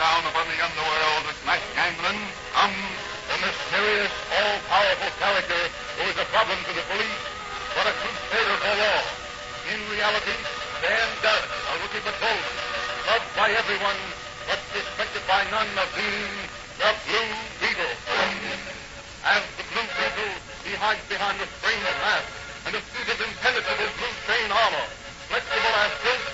down upon the underworld to smash gangland comes the mysterious, all-powerful character who is a problem to the police, but a crusader for law. In reality, Dan Darrett, a rookie patrolman, loved by everyone, but suspected by none of being the Blue Beetle. As the Blue Beetle, he hides behind a strange mask and a suit of impenetrable blue chain armor, flexible as silk